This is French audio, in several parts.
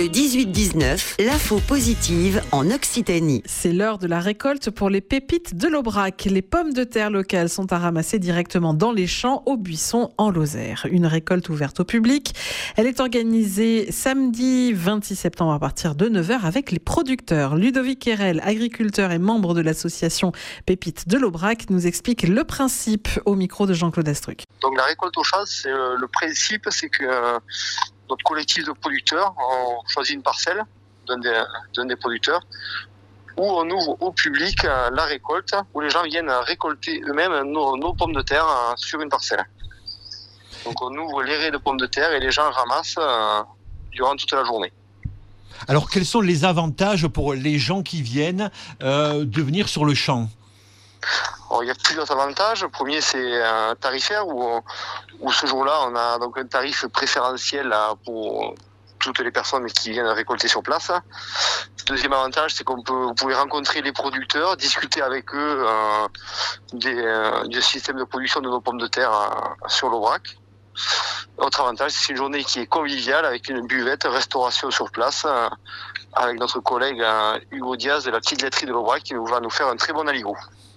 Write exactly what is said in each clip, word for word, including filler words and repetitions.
Le dix-huit dix-neuf, l'info positive en Occitanie. C'est l'heure de la récolte pour les pépites de l'Aubrac. Les pommes de terre locales sont à ramasser directement dans les champs au Buisson en Lozère. Une récolte ouverte au public. Elle est organisée samedi vingt-six septembre à partir de neuf heures avec les producteurs. Ludovic Quérel, agriculteur et membre de l'association Pépites de l'Aubrac, nous explique le principe au micro de Jean-Claude Astruc. Donc la récolte aux champs, c'est euh, le principe, c'est que euh, notre collectif de producteurs, on choisit une parcelle d'un des, d'un des producteurs, où on ouvre au public euh, la récolte, où les gens viennent récolter eux-mêmes nos, nos pommes de terre euh, sur une parcelle. Donc on ouvre les raies de pommes de terre et les gens ramassent euh, durant toute la journée. Alors quels sont les avantages pour les gens qui viennent euh, de venir sur le champ ? Alors, il y a plusieurs avantages. Le premier, c'est un tarifaire où, on, où ce jour-là, on a donc un tarif préférentiel pour toutes les personnes qui viennent récolter sur place. Le deuxième avantage, c'est qu'on peut, vous pouvez rencontrer les producteurs, discuter avec eux euh, des, euh, du système de production de nos pommes de terre euh, sur l'Aubrac. Autre avantage, c'est une journée qui est conviviale avec une buvette, restauration sur place, euh, avec notre collègue euh, Hugo Diaz de la petite laiterie de l'Aubrac qui va nous faire un très bon aligot.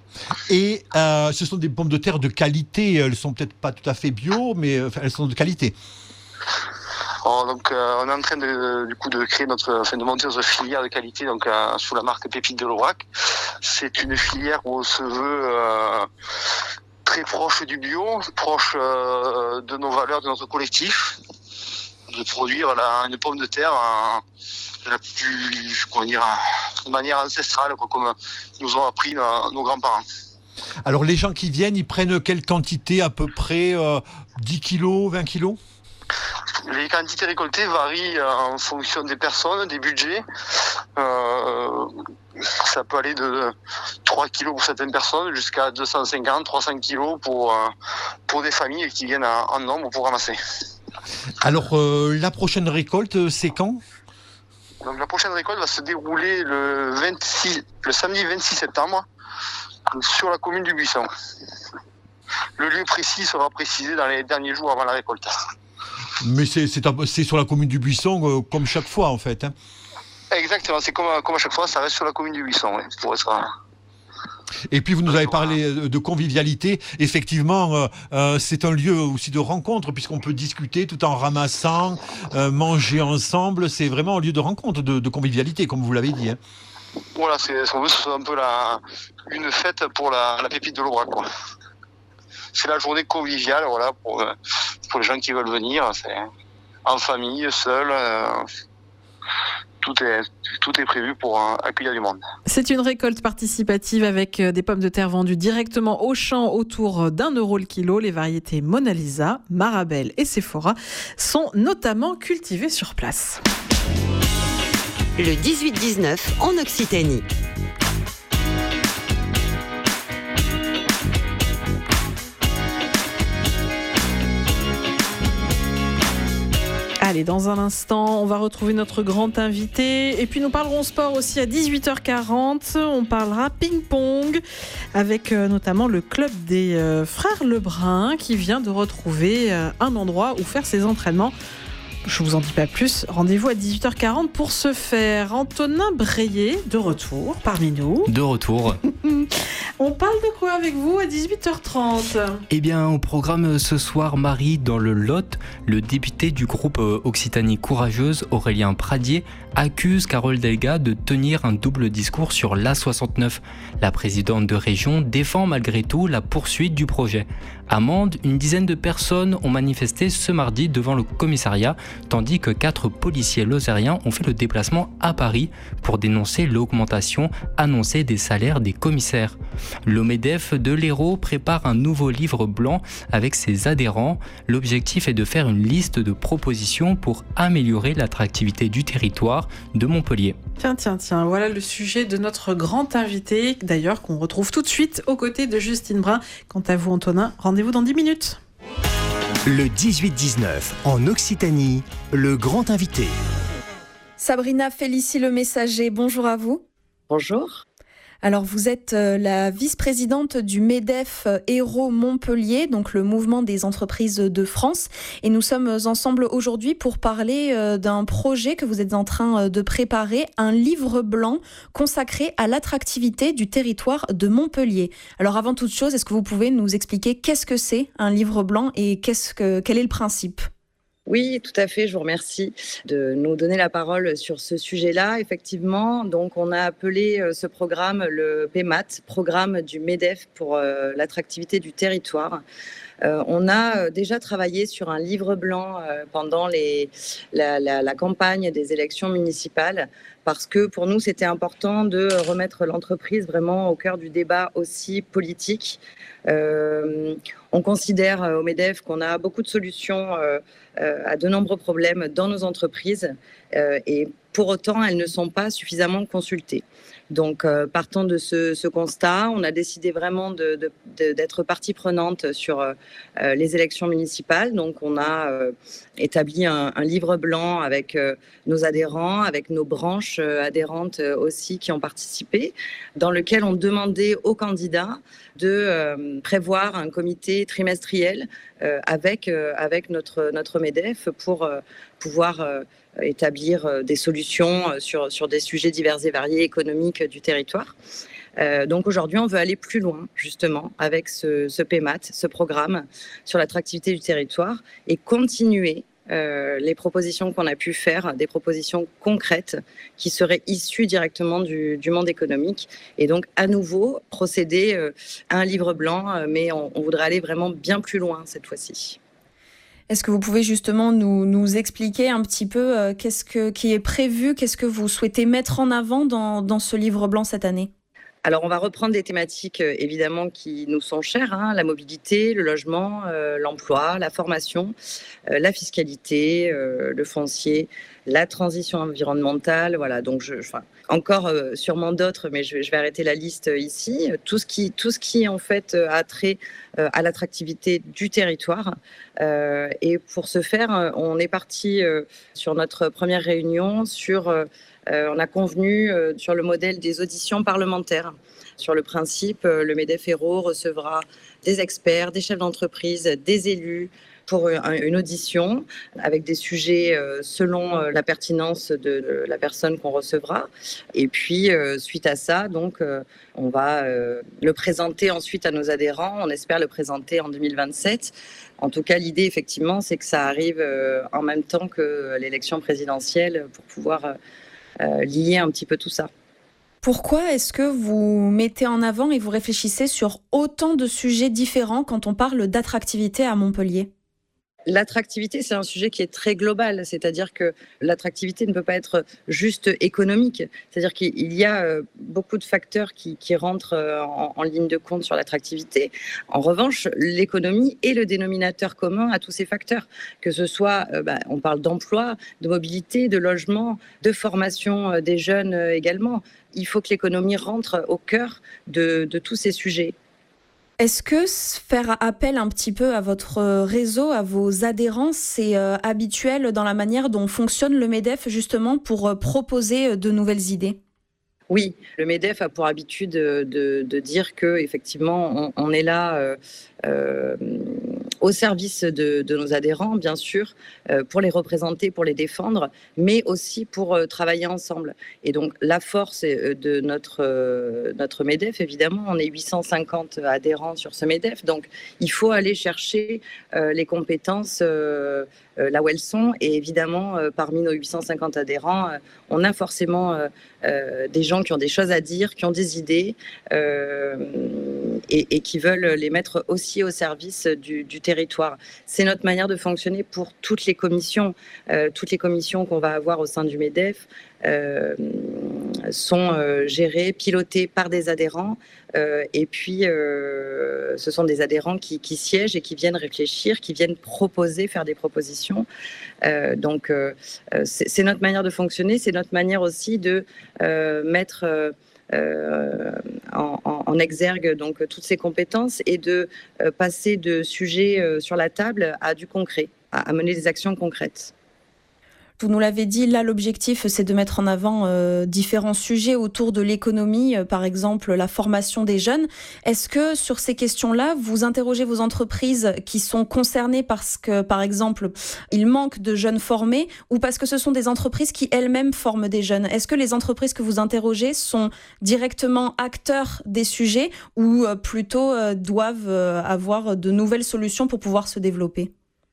Et euh, ce sont des pommes de terre de qualité. Elles sont peut-être pas tout à fait bio, mais euh, elles sont de qualité. Alors, donc, euh, on est en train de, du coup, de créer notre, enfin, de monter notre filière de qualité, donc euh, sous la marque Pépites de l'Aubrac. C'est une filière où on se veut euh, très proche du bio, proche euh, de nos valeurs, de notre collectif, de produire la, une pomme de terre euh, la plus, comment dire, de manière ancestrale, quoi, comme nous ont appris nos, nos grands-parents. Alors les gens qui viennent, ils prennent quelle quantité à peu près euh, dix kilos, vingt kilos ? Les quantités récoltées varient en fonction des personnes, des budgets. Euh, ça peut aller de trois kilos pour certaines personnes jusqu'à deux cent cinquante, trois cents kilos pour, pour des familles qui viennent en nombre pour ramasser. Alors euh, la prochaine récolte, c'est quand ? Donc la prochaine récolte va se dérouler le, vingt-six, le samedi vingt-six septembre sur la commune du Buisson. Le lieu précis sera précisé dans les derniers jours avant la récolte. Mais c'est, c'est, c'est sur la commune du Buisson euh, comme chaque fois en fait. Hein. Exactement, c'est comme, comme à chaque fois, ça reste sur la commune du Buisson. Ouais, pour être... Et puis vous nous avez parlé de convivialité. Effectivement, euh, euh, c'est un lieu aussi de rencontre puisqu'on peut discuter tout en ramassant, euh, manger ensemble. C'est vraiment un lieu de rencontre, de, de convivialité, comme vous l'avez dit. Hein. Voilà, c'est, on veut que ce soit un peu la, une fête pour la, la pépite de l'Aubrac, quoi. C'est la journée conviviale, voilà, pour, pour les gens qui veulent venir. C'est en famille, seul. Euh, Tout est, tout est prévu pour euh, accueillir du monde. C'est une récolte participative avec des pommes de terre vendues directement au champ autour d'un euro le kilo. Les variétés Mona Lisa, Marabelle et Sephora sont notamment cultivées sur place. Le dix-huit dix-neuf en Occitanie. Allez, dans un instant, on va retrouver notre grand invité. Et puis, nous parlerons sport aussi à dix-huit heures quarante. On parlera ping-pong avec euh, notamment le club des euh, Frères Lebrun qui vient de retrouver euh, un endroit où faire ses entraînements. Je ne vous en dis pas plus. Rendez-vous à dix-huit heures quarante pour ce faire. Antonin Breillet, de retour parmi nous. De retour. On parle de quoi avec vous à dix-huit heures trente ? Eh bien, au programme ce soir, Marie, dans le Lot, le député du groupe Occitanie Courageuse, Aurélien Pradier, accuse Carole Delga de tenir un double discours sur l'A soixante-neuf. La présidente de région défend malgré tout la poursuite du projet. À Mende, une dizaine de personnes ont manifesté ce mardi devant le commissariat, tandis que quatre policiers lozériens ont fait le déplacement à Paris pour dénoncer l'augmentation annoncée des salaires des commissaires. L'Omedef de l'Hérault prépare un nouveau livre blanc avec ses adhérents. L'objectif est de faire une liste de propositions pour améliorer l'attractivité du territoire de Montpellier. Tiens, tiens, tiens, voilà le sujet de notre grand invité, d'ailleurs qu'on retrouve tout de suite aux côtés de Justine Brun. Quant à vous, Antonin, rendez-vous dans dix minutes. Le dix-huit dix-neuf, en Occitanie, le grand invité. Sabrina Félicie Le Messager, bonjour à vous. Bonjour. Alors, vous êtes la vice-présidente du MEDEF Hérault Montpellier, donc le mouvement des entreprises de France. Et nous sommes ensemble aujourd'hui pour parler d'un projet que vous êtes en train de préparer, un livre blanc consacré à l'attractivité du territoire de Montpellier. Alors, avant toute chose, est-ce que vous pouvez nous expliquer qu'est-ce que c'est un livre blanc et qu'est-ce que, quel est le principe ? Oui, tout à fait. Je vous remercie de nous donner la parole sur ce sujet-là. Effectivement, donc on a appelé ce programme le P M A T, programme du MEDEF pour euh, l'attractivité du territoire. Euh, on a déjà travaillé sur un livre blanc euh, pendant les, la, la, la campagne des élections municipales parce que pour nous, c'était important de remettre l'entreprise vraiment au cœur du débat aussi politique. Euh, on considère au MEDEF qu'on a beaucoup de solutions euh, euh, à de nombreux problèmes dans nos entreprises euh, et pour autant, elles ne sont pas suffisamment consultées. Donc, euh, partant de ce, ce constat, on a décidé vraiment de, de, de, d'être partie prenante sur euh, les élections municipales. Donc, on a euh, établi un, un livre blanc avec euh, nos adhérents, avec nos branches euh, adhérentes euh, aussi qui ont participé, dans lequel on demandait aux candidats de euh, prévoir un comité trimestriel euh, avec, euh, avec notre, notre MEDEF pour euh, pouvoir euh, établir des solutions sur, sur des sujets divers et variés économiques du territoire. Euh, donc aujourd'hui, on veut aller plus loin, justement, avec ce, ce P M A T, ce programme sur l'attractivité du territoire, et continuer euh, les propositions qu'on a pu faire, des propositions concrètes qui seraient issues directement du, du monde économique, et donc à nouveau procéder euh, à un livre blanc, mais on, on voudrait aller vraiment bien plus loin cette fois-ci. Est-ce que vous pouvez justement nous, nous expliquer un petit peu euh, qu'est-ce que, qui est prévu, qu'est-ce que vous souhaitez mettre en avant dans, dans ce livre blanc cette année ? Alors, on va reprendre des thématiques euh, évidemment qui nous sont chères, hein, la mobilité, le logement, euh, l'emploi, la formation, euh, la fiscalité, euh, le foncier, la transition environnementale. Voilà, donc je, enfin, encore euh, sûrement d'autres, mais je, je vais arrêter la liste ici. Tout ce qui, tout ce qui en fait a trait euh, à l'attractivité du territoire. Euh, et pour ce faire, on est parti euh, sur notre première réunion sur euh, Euh, on a convenu euh, sur le modèle des auditions parlementaires. Sur le principe, euh, le MEDEF Hérault recevra des experts, des chefs d'entreprise, des élus pour une, une audition avec des sujets euh, selon euh, la pertinence de, de la personne qu'on recevra. Et puis, euh, suite à ça, donc, euh, on va euh, le présenter ensuite à nos adhérents. On espère le présenter en deux mille vingt-sept. En tout cas, l'idée, effectivement, c'est que ça arrive euh, en même temps que l'élection présidentielle pour pouvoir euh, Euh, lier un petit peu tout ça. Pourquoi est-ce que vous mettez en avant et vous réfléchissez sur autant de sujets différents quand on parle d'attractivité à Montpellier ? L'attractivité, c'est un sujet qui est très global, c'est-à-dire que l'attractivité ne peut pas être juste économique, c'est-à-dire qu'il y a beaucoup de facteurs qui, qui rentrent en, en ligne de compte sur l'attractivité. En revanche, l'économie est le dénominateur commun à tous ces facteurs, que ce soit, euh, bah, on parle d'emploi, de mobilité, de logement, de formation des jeunes également. Il faut que l'économie rentre au cœur de, de tous ces sujets. Est-ce que faire appel un petit peu à votre réseau, à vos adhérents, c'est euh, habituel dans la manière dont fonctionne le MEDEF justement pour euh, proposer de nouvelles idées ? Oui, le MEDEF a pour habitude de, de, de dire que effectivement, on, on est là euh, euh, au service de, de nos adhérents, bien sûr, euh, pour les représenter, pour les défendre, mais aussi pour euh, travailler ensemble. Et donc, la force de notre, euh, notre MEDEF, évidemment, on est huit cent cinquante adhérents sur ce MEDEF, donc il faut aller chercher euh, les compétences euh, euh, là où elles sont. Et évidemment, euh, parmi nos huit cent cinquante adhérents, euh, on a forcément euh, euh, des gens qui ont des choses à dire, qui ont des idées euh, et, et qui veulent les mettre aussi au service du, du territoire. C'est notre manière de fonctionner pour toutes les commissions. Euh, toutes les commissions qu'on va avoir au sein du MEDEF euh, sont euh, gérées, pilotées par des adhérents. Euh, et puis, euh, ce sont des adhérents qui, qui siègent et qui viennent réfléchir, qui viennent proposer, faire des propositions. Euh, donc, euh, c'est, c'est notre manière de fonctionner. C'est notre manière aussi de euh, mettre euh, euh, en, en, en exergue donc, toutes ces compétences et de euh, passer de sujets euh, sur la table à du concret, à, à mener des actions concrètes. Vous nous l'avez dit, là l'objectif c'est de mettre en avant euh, différents sujets autour de l'économie, euh, par exemple la formation des jeunes. Est-ce que sur ces questions-là, vous interrogez vos entreprises qui sont concernées parce que, par exemple, il manque de jeunes formés ou parce que ce sont des entreprises qui elles-mêmes forment des jeunes? Est-ce que les entreprises que vous interrogez sont directement acteurs des sujets ou euh, plutôt euh, doivent euh, avoir de nouvelles solutions pour pouvoir se développer?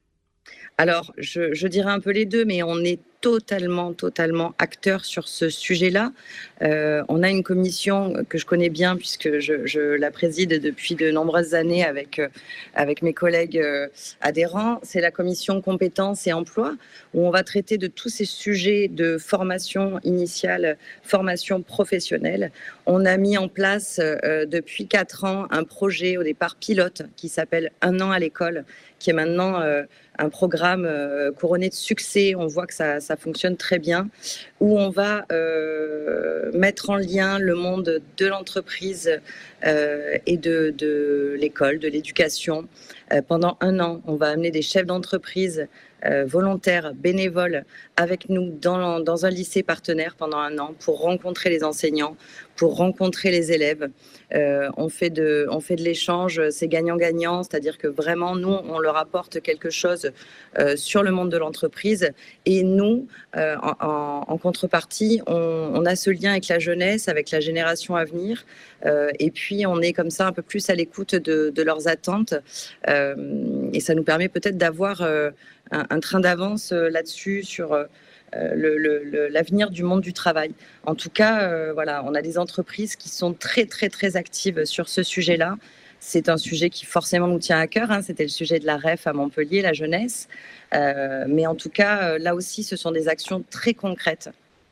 Alors, je, je dirais un peu les deux, mais on est totalement, totalement acteur sur ce sujet-là. Euh, on a une commission que je connais bien puisque je, je la préside depuis de nombreuses années avec, euh, avec mes collègues euh, adhérents. C'est la commission compétences et emploi où on va traiter de tous ces sujets de formation initiale, formation professionnelle. On a mis en place euh, depuis quatre ans un projet au départ pilote qui s'appelle Un an à l'école, qui est maintenant euh, un programme euh, couronné de succès. On voit que ça, ça fonctionne très bien, où on va euh, mettre en lien le monde de l'entreprise euh, et de, de l'école, de l'éducation. Euh, pendant un an, on va amener des chefs d'entreprise euh, volontaires, bénévoles, avec nous dans, dans un lycée partenaire pendant un an pour rencontrer les enseignants, pour rencontrer les élèves. Euh, on fait de, on fait de l'échange, c'est gagnant-gagnant, c'est-à-dire que vraiment, nous, on leur apporte quelque chose euh, sur le monde de l'entreprise et nous, euh, en, en, en contrepartie, on, on a ce lien avec la jeunesse, avec la génération à venir euh, et puis on est comme ça un peu plus à l'écoute de, de leurs attentes euh, et ça nous permet peut-être d'avoir euh, un, un train d'avance euh, là-dessus sur... Euh, Le, le, l'avenir du monde du travail. En tout cas, euh, voilà, on a des entreprises qui sont très, très, très actives sur ce sujet-là. C'est un sujet qui forcément nous tient à cœur. Hein. C'était le sujet de la R E F à Montpellier, la jeunesse. Euh, mais en tout cas, là aussi, ce sont des actions très concrètes.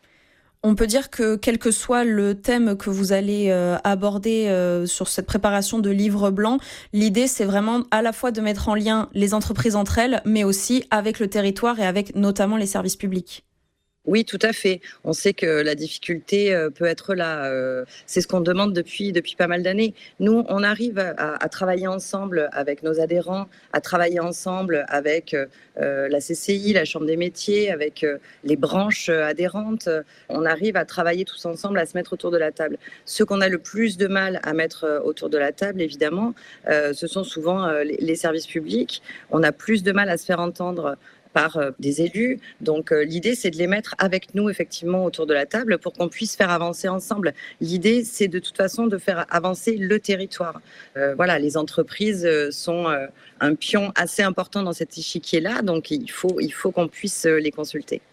On peut dire que quel que soit le thème que vous allez euh, aborder euh, sur cette préparation de livre blanc, l'idée c'est vraiment à la fois de mettre en lien les entreprises entre elles, mais aussi avec le territoire et avec notamment les services publics. Oui, tout à fait. On sait que la difficulté peut être là. C'est ce qu'on demande depuis, depuis pas mal d'années. Nous, on arrive à, à travailler ensemble avec nos adhérents, à travailler ensemble avec euh, la C C I, la Chambre des métiers, avec euh, les branches adhérentes. On arrive à travailler tous ensemble, à se mettre autour de la table. Ce qu'on a le plus de mal à mettre autour de la table, évidemment, euh, ce sont souvent euh, les, les services publics. On a plus de mal à se faire entendre par des élus. Donc euh, l'idée, c'est de les mettre avec nous, effectivement, autour de la table pour qu'on puisse faire avancer ensemble. L'idée, c'est de toute façon de faire avancer le territoire. Euh, voilà, les entreprises sont euh, un pion assez important dans cet échiquier-là, donc il faut, il faut qu'on puisse les consulter.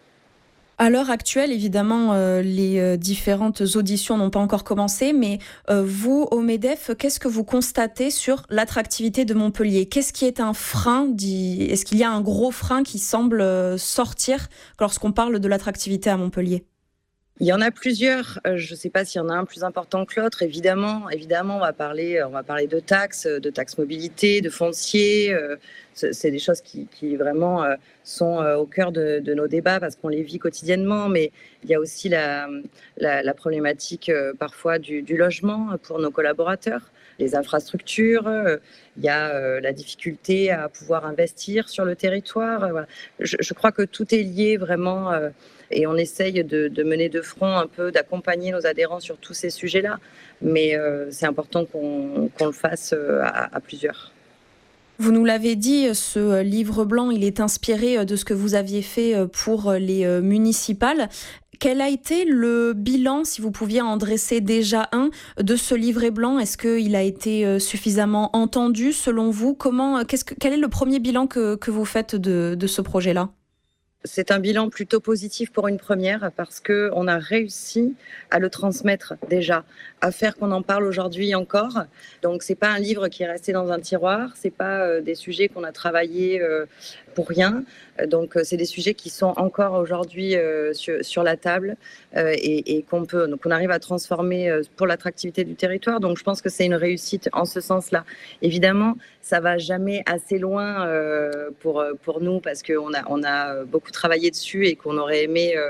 À l'heure actuelle, évidemment, euh, les euh, différentes auditions n'ont pas encore commencé, mais euh, vous, au MEDEF, qu'est-ce que vous constatez sur l'attractivité de Montpellier? Qu'est-ce qui est un frein? dit... Est-ce qu'il y a un gros frein qui semble euh, sortir lorsqu'on parle de l'attractivité à Montpellier? Il y en a plusieurs. Je ne sais pas s'il y en a un plus important que l'autre. Évidemment, évidemment, on va parler, on va parler de taxes, de taxes mobilité, de foncier. C'est des choses qui, qui vraiment sont au cœur de, de nos débats parce qu'on les vit quotidiennement. Mais il y a aussi la, la, la problématique parfois du, du logement pour nos collaborateurs, les infrastructures. Il y a la difficulté à pouvoir investir sur le territoire. Voilà. Je, je crois que tout est lié vraiment. Et on essaye de, de mener de front un peu, d'accompagner nos adhérents sur tous ces sujets-là. Mais euh, c'est important qu'on, qu'on le fasse à, à plusieurs. Vous nous l'avez dit, ce livre blanc, il est inspiré de ce que vous aviez fait pour les municipales. Quel a été le bilan, si vous pouviez en dresser déjà un, de ce livret blanc? Est-ce qu'il a été suffisamment entendu selon vous? Comment, qu'est-ce que, quel est le premier bilan que, que vous faites de, de ce projet-là? C'est un bilan plutôt positif pour une première parce qu'on a réussi à le transmettre déjà, à faire qu'on en parle aujourd'hui encore. Donc c'est pas un livre qui est resté dans un tiroir, c'est pas euh, des sujets qu'on a travaillés euh, pour rien. Donc euh, c'est des sujets qui sont encore aujourd'hui euh, sur, sur la table euh, et, et qu'on peut, donc on arrive à transformer euh, pour l'attractivité du territoire. Donc je pense que c'est une réussite en ce sens-là. Évidemment, ça va jamais assez loin euh, pour pour nous parce qu'on a on a beaucoup travaillé dessus et qu'on aurait aimé euh,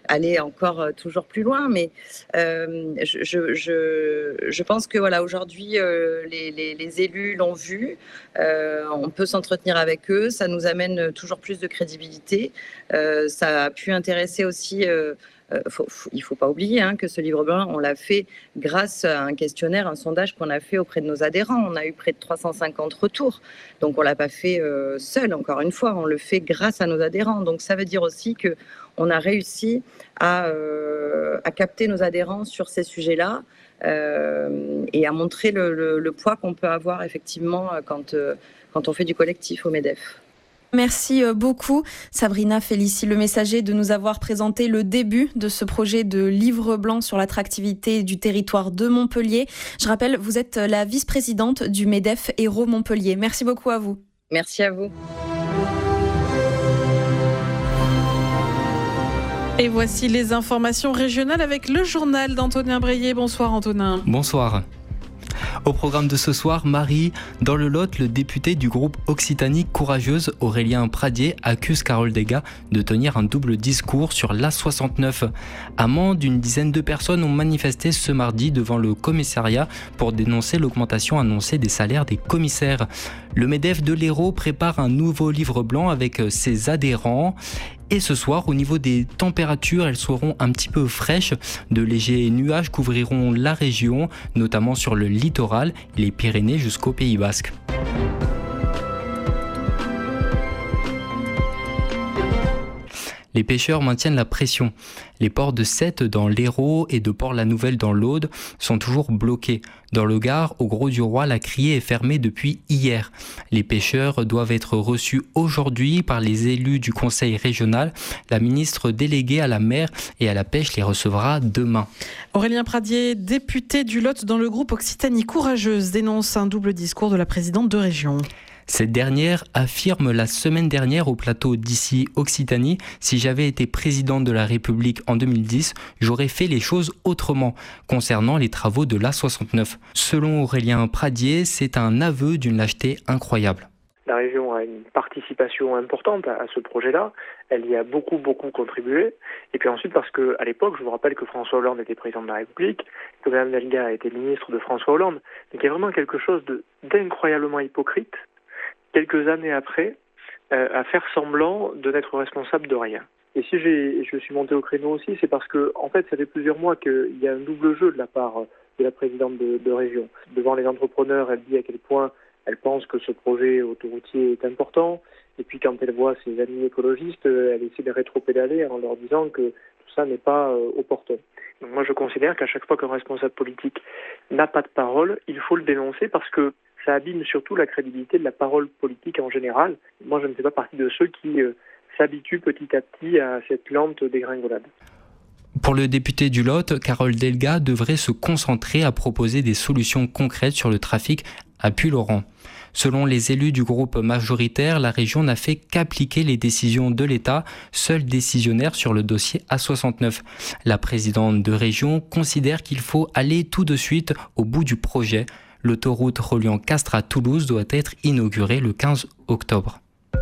aller encore euh, toujours plus loin. Mais euh, je, je, je, je pense que voilà, aujourd'hui, euh, les, les, les élus l'ont vu. Euh, on peut s'entretenir avec eux. Ça nous amène toujours plus de crédibilité. Euh, ça a pu intéresser aussi... Euh, Euh, faut, faut, il ne faut pas oublier hein, que ce livre blanc, on l'a fait grâce à un questionnaire, un sondage qu'on a fait auprès de nos adhérents. On a eu près de trois cent cinquante retours. Donc, on ne l'a pas fait euh, seul, encore une fois. On le fait grâce à nos adhérents. Donc, ça veut dire aussi qu'on a réussi à, euh, à capter nos adhérents sur ces sujets-là euh, et à montrer le, le, le poids qu'on peut avoir effectivement quand, euh, quand on fait du collectif au MEDEF. Merci beaucoup Sabrina Félicie Le Messager de nous avoir présenté le début de ce projet de livre blanc sur l'attractivité du territoire de Montpellier. Je rappelle, vous êtes la vice-présidente du MEDEF Hérault Montpellier. Merci beaucoup à vous. Merci à vous. Et voici les informations régionales avec le journal d'Antonin Breillet. Bonsoir Antonin. Bonsoir. Au programme de ce soir, Marie, dans le Lot, le député du groupe Occitanie Courageuse, Aurélien Pradier, accuse Carole Delga de tenir un double discours sur l'A soixante-neuf. À Mende, une dizaine de personnes ont manifesté ce mardi devant le commissariat pour dénoncer l'augmentation annoncée des salaires des commissaires. Le MEDEF de l'Hérault prépare un nouveau livre blanc avec ses adhérents. Et ce soir, au niveau des températures, elles seront un petit peu fraîches. De légers nuages couvriront la région, notamment sur le littoral et les Pyrénées jusqu'au Pays Basque. Les pêcheurs maintiennent la pression. Les ports de Sète dans l'Hérault et de Port-la-Nouvelle dans l'Aude sont toujours bloqués. Dans le Gard, au Grau-du-Roi, la criée est fermée depuis hier. Les pêcheurs doivent être reçus aujourd'hui par les élus du conseil régional. La ministre déléguée à la mer et à la pêche les recevra demain. Aurélien Pradier, député du Lot dans le groupe Occitanie Courageuse, dénonce un double discours de la présidente de région. Cette dernière affirme la semaine dernière au plateau d'Ici Occitanie « Si j'avais été présidente de la République en deux mille dix, j'aurais fait les choses autrement » concernant les travaux de l'A soixante-neuf. Selon Aurélien Pradier, c'est un aveu d'une lâcheté incroyable. La région a une participation importante à ce projet-là. Elle y a beaucoup, beaucoup contribué. Et puis ensuite, parce qu'à l'époque, je vous rappelle que François Hollande était président de la République, que Mme Delga a été ministre de François Hollande. Donc il y a vraiment quelque chose de, d'incroyablement hypocrite, quelques années après, euh, à faire semblant de n'être responsable de rien. Et si j'ai, je suis monté au créneau aussi, c'est parce que, en fait, ça fait plusieurs mois qu'il y a un double jeu de la part de la présidente de, de région. Devant les entrepreneurs, elle dit à quel point elle pense que ce projet autoroutier est important. Et puis, quand elle voit ses amis écologistes, elle essaie de rétropédaler en leur disant que tout ça n'est pas euh, opportun. Donc moi, je considère qu'à chaque fois qu'un responsable politique n'a pas de parole, il faut le dénoncer parce que ça abîme surtout la crédibilité de la parole politique en général. Moi, je ne fais pas partie de ceux qui euh, s'habituent petit à petit à cette lente dégringolade. Pour le député du Lot, Carole Delga devrait se concentrer à proposer des solutions concrètes sur le trafic à Puylaurens. Selon les élus du groupe majoritaire, la région n'a fait qu'appliquer les décisions de l'État, seul décisionnaire sur le dossier A soixante-neuf. La présidente de région considère qu'il faut aller tout de suite au bout du projet. L'autoroute reliant Castres à Toulouse doit être inaugurée le quinze octobre.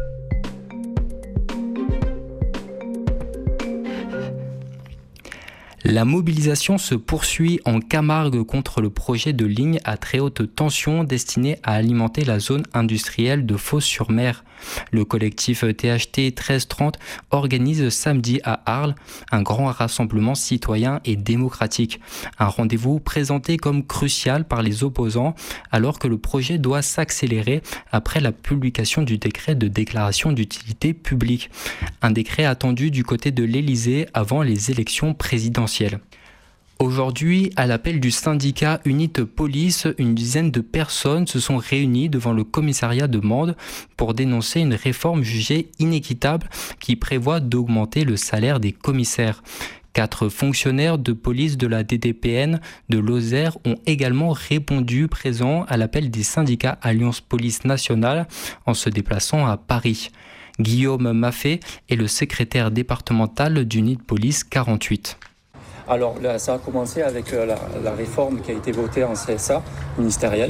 La mobilisation se poursuit en Camargue contre le projet de ligne à très haute tension destiné à alimenter la zone industrielle de Fos-sur-Mer. Le collectif T H T treize trente organise samedi à Arles un grand rassemblement citoyen et démocratique. Un rendez-vous présenté comme crucial par les opposants alors que le projet doit s'accélérer après la publication du décret de déclaration d'utilité publique. Un décret attendu du côté de l'Élysée avant les élections présidentielles. Aujourd'hui, à l'appel du syndicat Unit Police, une dizaine de personnes se sont réunies devant le commissariat de Mende pour dénoncer une réforme jugée inéquitable qui prévoit d'augmenter le salaire des commissaires. Quatre fonctionnaires de police de la D D P N de Lozère ont également répondu présents à l'appel des syndicats Alliance Police Nationale en se déplaçant à Paris. Guillaume Maffé est le secrétaire départemental d'Unit Police quarante-huit. Alors là, ça a commencé avec la, la réforme qui a été votée en C S A ministérielle,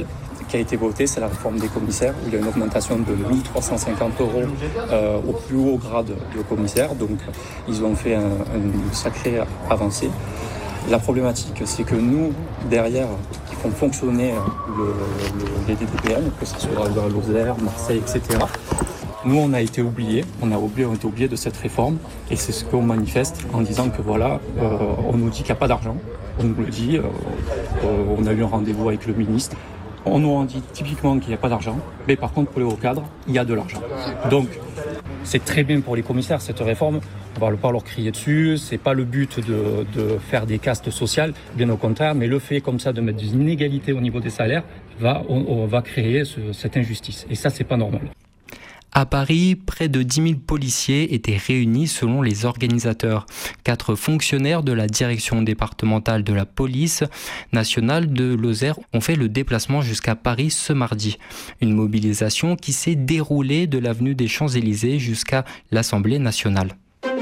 qui a été votée, c'est la réforme des commissaires, où il y a une augmentation de mille trois cent cinquante euros euh, au plus haut grade de commissaire. Donc ils ont fait un, une sacrée avancée. La problématique, c'est que nous, derrière, qui font fonctionner le, le, les D D P N, que ce soit à Lozère, Marseille, et cetera, nous, on a été oubliés, on a oublié, on a été oubliés de cette réforme, et c'est ce qu'on manifeste en disant que voilà, euh, on nous dit qu'il n'y a pas d'argent, on nous le dit, euh, euh, on a eu un rendez-vous avec le ministre, on nous a dit typiquement qu'il n'y a pas d'argent, mais par contre pour les hauts cadres, il y a de l'argent. Donc, c'est très bien pour les commissaires cette réforme, on ne va pas leur crier dessus, c'est pas le but de, de faire des castes sociales, bien au contraire, mais le fait comme ça de mettre des inégalités au niveau des salaires va, on, on va créer ce, cette injustice, et ça c'est pas normal. À Paris, près de dix mille policiers étaient réunis selon les organisateurs. Quatre fonctionnaires de la direction départementale de la police nationale de Lozère ont fait le déplacement jusqu'à Paris ce mardi. Une mobilisation qui s'est déroulée de l'avenue des Champs-Élysées jusqu'à l'Assemblée nationale.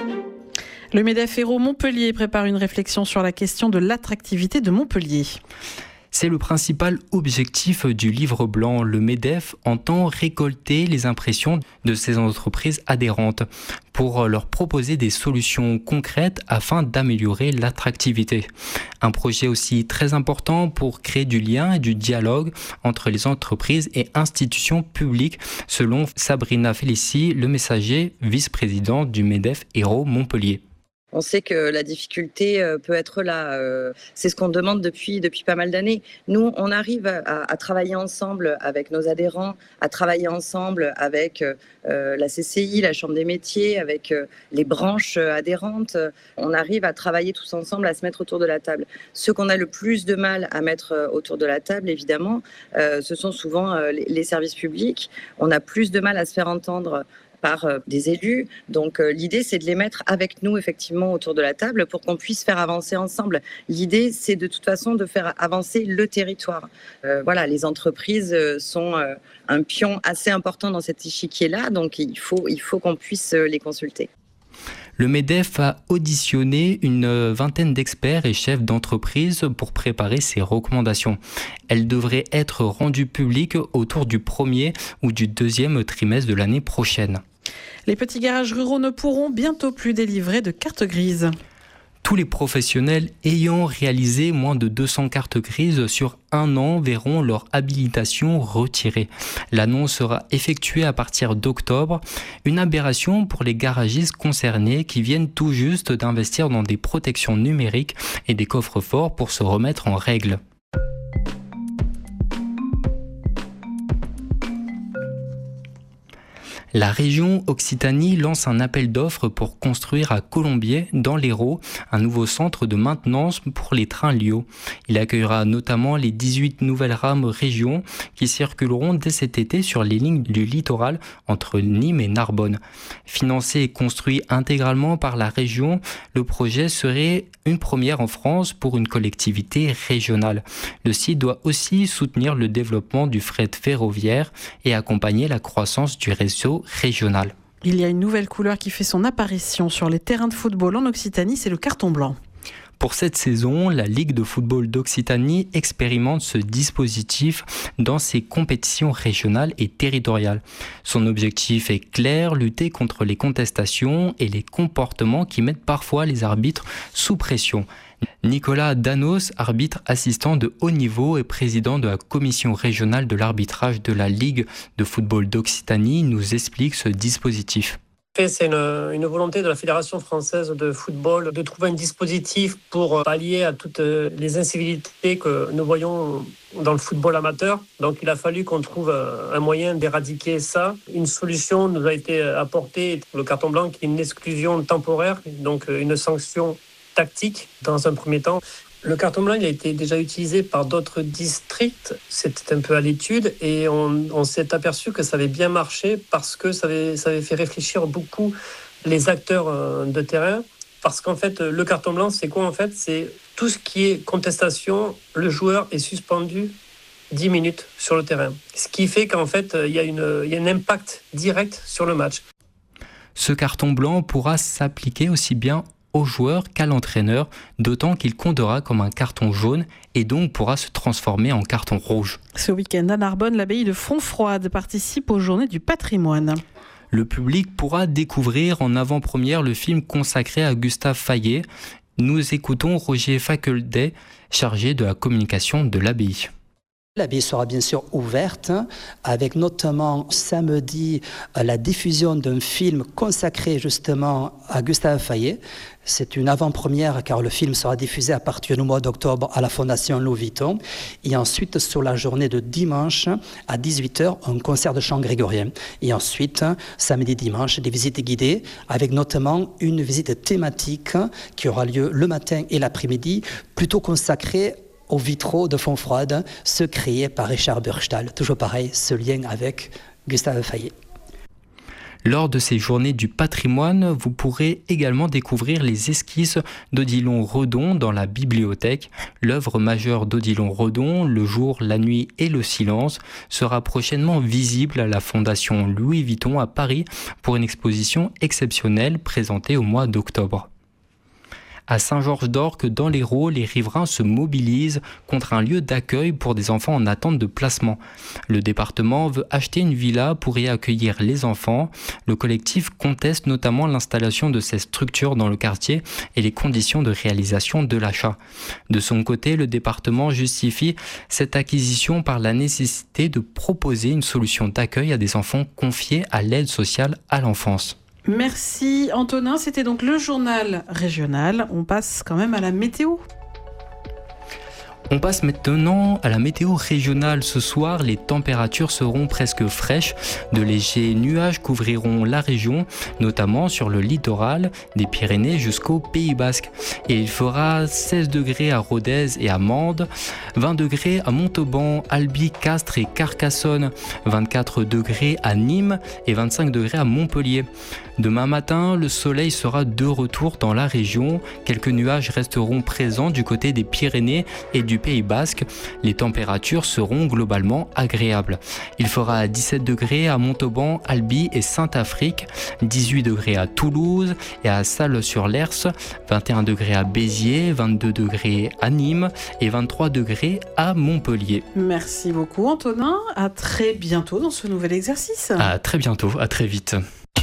Le MEDEF Hérault Montpellier prépare une réflexion sur la question de l'attractivité de Montpellier. C'est le principal objectif du livre blanc. Le MEDEF entend récolter les impressions de ces entreprises adhérentes pour leur proposer des solutions concrètes afin d'améliorer l'attractivité. Un projet aussi très important pour créer du lien et du dialogue entre les entreprises et institutions publiques, selon Sabrina Félicie, le messager vice-président du MEDEF Hérault Montpellier. On sait que la difficulté peut être là. C'est ce qu'on demande depuis, depuis pas mal d'années. Nous, on arrive à, à travailler ensemble avec nos adhérents, à travailler ensemble avec euh, la C C I, la Chambre des métiers, avec euh, les branches adhérentes. On arrive à travailler tous ensemble, à se mettre autour de la table. Ce qu'on a le plus de mal à mettre autour de la table, évidemment, euh, ce sont souvent euh, les, les services publics. On a plus de mal à se faire entendre par des élus. Donc euh, l'idée, c'est de les mettre avec nous, effectivement, autour de la table pour qu'on puisse faire avancer ensemble. L'idée, c'est de toute façon de faire avancer le territoire. Euh, voilà, les entreprises sont euh, un pion assez important dans cet échiquier-là, donc il faut, il faut qu'on puisse les consulter. Le MEDEF a auditionné une vingtaine d'experts et chefs d'entreprise pour préparer ses recommandations. Elles devraient être rendues publiques autour du premier ou du deuxième trimestre de l'année prochaine. Les petits garages ruraux ne pourront bientôt plus délivrer de cartes grises. Tous les professionnels ayant réalisé moins de deux cents cartes grises sur un an verront leur habilitation retirée. L'annonce sera effectuée à partir d'octobre. Une aberration pour les garagistes concernés qui viennent tout juste d'investir dans des protections numériques et des coffres-forts pour se remettre en règle. La région Occitanie lance un appel d'offres pour construire à Colombiers, dans l'Hérault, un nouveau centre de maintenance pour les trains Lio. Il accueillera notamment les dix-huit nouvelles rames région qui circuleront dès cet été sur les lignes du littoral entre Nîmes et Narbonne. Financé et construit intégralement par la région, le projet serait une première en France pour une collectivité régionale. Le site doit aussi soutenir le développement du fret ferroviaire et accompagner la croissance du réseau régional. Il y a une nouvelle couleur qui fait son apparition sur les terrains de football en Occitanie, c'est le carton blanc. Pour cette saison, la Ligue de football d'Occitanie expérimente ce dispositif dans ses compétitions régionales et territoriales. Son objectif est clair, lutter contre les contestations et les comportements qui mettent parfois les arbitres sous pression. Nicolas Danos, arbitre assistant de haut niveau et président de la commission régionale de l'arbitrage de la Ligue de football d'Occitanie, nous explique ce dispositif. C'est une, une volonté de la Fédération française de football de trouver un dispositif pour pallier à toutes les incivilités que nous voyons dans le football amateur. Donc il a fallu qu'on trouve un moyen d'éradiquer ça. Une solution nous a été apportée, le carton blanc, qui est une exclusion temporaire, donc une sanction tactique dans un premier temps. Le carton blanc, il a été déjà utilisé par d'autres districts. C'était un peu à l'étude et on, on s'est aperçu que ça avait bien marché parce que ça avait, ça avait fait réfléchir beaucoup les acteurs de terrain. Parce qu'en fait, le carton blanc, c'est quoi en fait ? C'est tout ce qui est contestation, le joueur est suspendu dix minutes sur le terrain. Ce qui fait qu'en fait, il y a une, il y a un impact direct sur le match. Ce carton blanc pourra s'appliquer aussi bien au joueur qu'à l'entraîneur, d'autant qu'il comptera comme un carton jaune et donc pourra se transformer en carton rouge. Ce week-end à Narbonne, l'abbaye de Fontfroide participe aux Journées du patrimoine. Le public pourra découvrir en avant-première le film consacré à Gustave Fayet. Nous écoutons Roger Faculdet, chargé de la communication de l'abbaye. L'abbaye sera bien sûr ouverte, avec notamment samedi la diffusion d'un film consacré justement à Gustave Fayet. C'est une avant-première car le film sera diffusé à partir du mois d'octobre à la Fondation Louis Vuitton. Et ensuite, sur la journée de dimanche à dix-huit heures, un concert de chant grégorien. Et ensuite, samedi, dimanche, des visites guidées avec notamment une visite thématique qui aura lieu le matin et l'après-midi, plutôt consacrée aux vitraux de Fontfroide, ceux créés par Richard Burchtal. Toujours pareil, ce lien avec Gustave Fayet. Lors de ces journées du patrimoine, vous pourrez également découvrir les esquisses d'Odilon Redon dans la bibliothèque. L'œuvre majeure d'Odilon Redon, Le jour, la nuit et le silence, sera prochainement visible à la Fondation Louis Vuitton à Paris pour une exposition exceptionnelle présentée au mois d'octobre. À Saint-Georges-d'Orques, dans l'Hérault, les riverains se mobilisent contre un lieu d'accueil pour des enfants en attente de placement. Le département veut acheter une villa pour y accueillir les enfants. Le collectif conteste notamment l'installation de ces structures dans le quartier et les conditions de réalisation de l'achat. De son côté, le département justifie cette acquisition par la nécessité de proposer une solution d'accueil à des enfants confiés à l'aide sociale à l'enfance. Merci Antonin, c'était donc le journal régional. On passe quand même à la météo. On passe maintenant à la météo régionale. Ce soir, les températures seront presque fraîches. De légers nuages couvriront la région, notamment sur le littoral des Pyrénées jusqu'au Pays Basque. Et il fera seize degrés à Rodez et à Mende, vingt degrés à Montauban, Albi, Castres et Carcassonne, vingt-quatre degrés à Nîmes et vingt-cinq degrés à Montpellier. Demain matin, le soleil sera de retour dans la région. Quelques nuages resteront présents du côté des Pyrénées et du Pays Basque. Les températures seront globalement agréables. Il fera dix-sept degrés à Montauban, Albi et Saint-Afrique, dix-huit degrés à Toulouse et à Salles-sur-Lers, vingt et un degrés à Béziers, vingt-deux degrés à Nîmes et vingt-trois degrés à Montpellier. Merci beaucoup Antonin, à très bientôt dans ce nouvel exercice. À très bientôt, à très vite.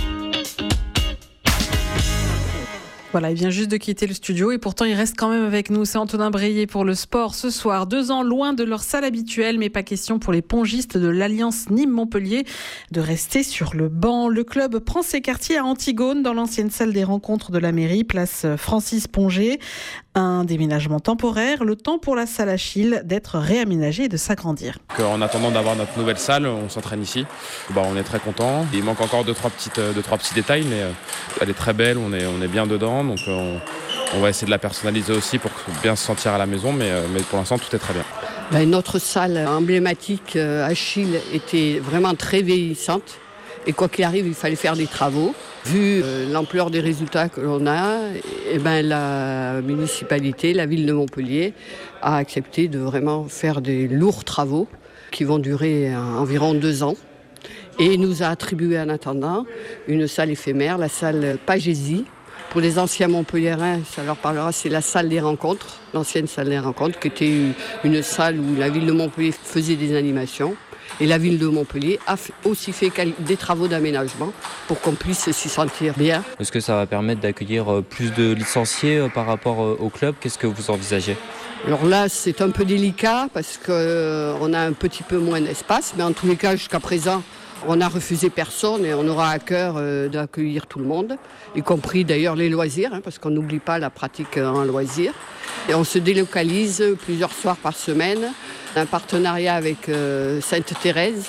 Voilà, il vient juste de quitter le studio et pourtant il reste quand même avec nous. C'est Antonin Breillet pour le sport ce soir. Deux ans loin de leur salle habituelle, mais pas question pour les pongistes de l'Alliance Nîmes-Montpellier de rester sur le banc. Le club prend ses quartiers à Antigone, dans l'ancienne salle des rencontres de la mairie, place Francis Ponget. Un déménagement temporaire, le temps pour la salle Achille d'être réaménagée et de s'agrandir. En attendant d'avoir notre nouvelle salle, on s'entraîne ici. Bah, on est très content. Il manque encore deux trois, petites, deux, trois petits détails, mais elle est très belle, on est, on est bien dedans. Donc on, on va essayer de la personnaliser aussi pour bien se sentir à la maison, mais, mais pour l'instant tout est très bien. Ben, notre salle emblématique Achille était vraiment très vieillissante. Et quoi qu'il arrive, il fallait faire des travaux. Vu euh, l'ampleur des résultats que l'on a, et ben, la municipalité, la ville de Montpellier, a accepté de vraiment faire des lourds travaux qui vont durer euh, environ deux ans. Et nous a attribué en attendant une salle éphémère, la salle Pagésie. Pour les anciens Montpelliérains, ça leur parlera, c'est la salle des rencontres, l'ancienne salle des rencontres, qui était une, une salle où la ville de Montpellier faisait des animations. Et la ville de Montpellier a aussi fait des travaux d'aménagement pour qu'on puisse s'y sentir bien. Est-ce que ça va permettre d'accueillir plus de licenciés par rapport au club ? Qu'est-ce que vous envisagez ? Alors là, c'est un peu délicat parce qu'on a un petit peu moins d'espace, mais en tous les cas, jusqu'à présent, on n'a refusé personne et on aura à cœur d'accueillir tout le monde, y compris d'ailleurs les loisirs, hein, parce qu'on n'oublie pas la pratique en loisirs. Et on se délocalise plusieurs soirs par semaine. Un partenariat avec euh, Sainte-Thérèse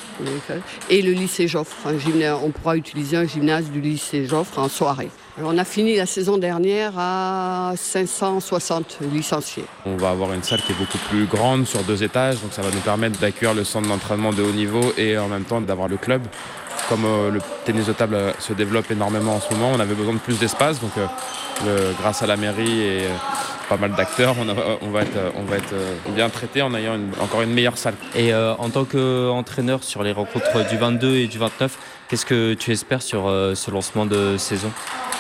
et le lycée Joffre. Un gymnase, on pourra utiliser un gymnase du lycée Joffre en soirée. Alors on a fini la saison dernière à cinq cent soixante licenciés. On va avoir une salle qui est beaucoup plus grande sur deux étages, donc ça va nous permettre d'accueillir le centre d'entraînement de haut niveau et en même temps d'avoir le club. Comme euh, le tennis de table se développe énormément en ce moment, on avait besoin de plus d'espace, donc euh, le, grâce à la mairie et euh, pas mal d'acteurs, on, a, on va être, on va être bien traité en ayant une, encore une meilleure salle. Et euh, en tant qu'entraîneur sur les rencontres du vingt-deux et du vingt-neuf, qu'est-ce que tu espères sur euh, ce lancement de saison ?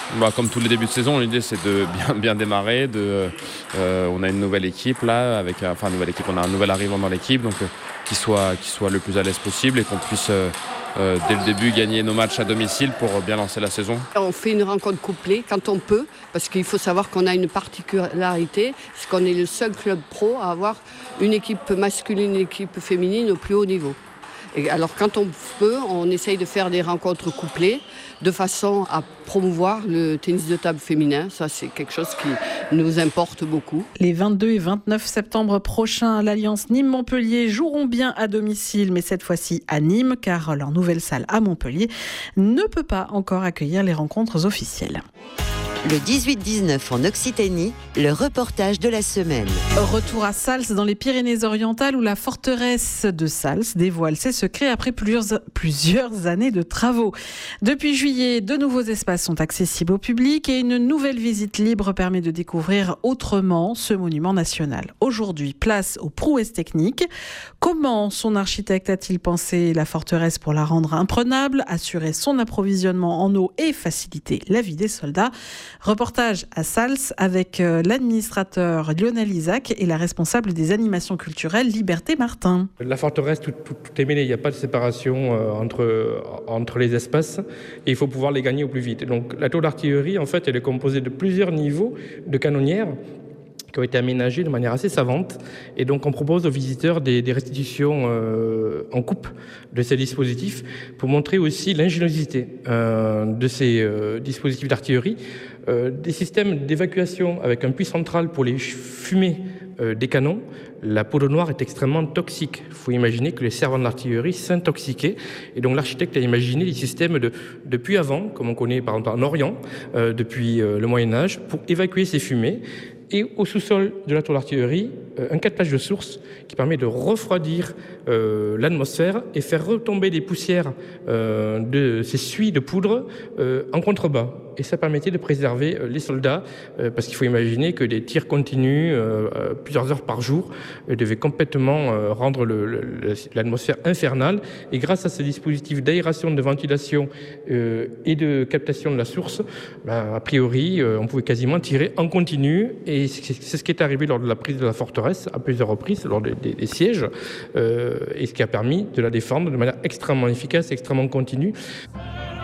Bah, comme tous les débuts de saison, l'idée c'est de bien, bien démarrer. De, euh, on a une nouvelle équipe là, avec, enfin une nouvelle équipe, on a un nouvel arrivant dans l'équipe, donc euh, qu'il soit, qu'il soit le plus à l'aise possible et qu'on puisse euh, euh, dès le début gagner nos matchs à domicile pour bien lancer la saison. On fait une rencontre couplée quand on peut, parce qu'il faut savoir qu'on a une particularité, c'est qu'on est le seul club pro à avoir une équipe masculine et une équipe féminine au plus haut niveau. Et alors quand on peut, on essaye de faire des rencontres couplées de façon à promouvoir le tennis de table féminin. Ça, c'est quelque chose qui nous importe beaucoup. Les vingt-deux et vingt-neuf septembre prochains, l'Alliance Nîmes-Montpellier joueront bien à domicile, mais cette fois-ci à Nîmes, car leur nouvelle salle à Montpellier ne peut pas encore accueillir les rencontres officielles. Le dix-huit dix-neuf en Occitanie, le reportage de la semaine. Retour à Sals dans les Pyrénées-Orientales où la forteresse de Sals dévoile ses secrets après plusieurs, plusieurs années de travaux. Depuis juillet, de nouveaux espaces sont accessibles au public et une nouvelle visite libre permet de découvrir autrement ce monument national. Aujourd'hui, place aux prouesses techniques. Comment son architecte a-t-il pensé la forteresse pour la rendre imprenable, assurer son approvisionnement en eau et faciliter la vie des soldats ? Reportage à Sals avec l'administrateur Lionel Isaac et la responsable des animations culturelles Liberté Martin. La forteresse, tout, tout, tout est mêlé, il n'y a pas de séparation euh, entre, entre les espaces et il faut pouvoir les gagner au plus vite. Donc la tour d'artillerie, en fait, elle est composée de plusieurs niveaux de canonnières qui ont été aménagés de manière assez savante. Et donc, on propose aux visiteurs des, des restitutions euh, en coupe de ces dispositifs pour montrer aussi l'ingéniosité euh, de ces euh, dispositifs d'artillerie. Euh, des systèmes d'évacuation avec un puits central pour les fumées euh, des canons. La poudre noire est extrêmement toxique. Il faut imaginer que les servants d'artillerie s'intoxiquaient. Et donc, l'architecte a imaginé des systèmes de, de puits à vent, comme on connaît par exemple en Orient, euh, depuis euh, le Moyen-Âge, pour évacuer ces fumées. Et au sous-sol de la tour d'artillerie, euh, un captage de source qui permet de refroidir euh, l'atmosphère et faire retomber des poussières euh, de ces suies de poudre euh, en contrebas. Et ça permettait de préserver euh, les soldats, euh, parce qu'il faut imaginer que des tirs continus, euh, euh, plusieurs heures par jour, euh, devaient complètement euh, rendre le, le, l'atmosphère infernale. Et grâce à ces dispositifs d'aération, de ventilation euh, et de captation de la source, ben, a priori, euh, on pouvait quasiment tirer en continu. Et c'est ce qui est arrivé lors de la prise de la forteresse à plusieurs reprises, lors des, des, des sièges, euh, et ce qui a permis de la défendre de manière extrêmement efficace, extrêmement continue.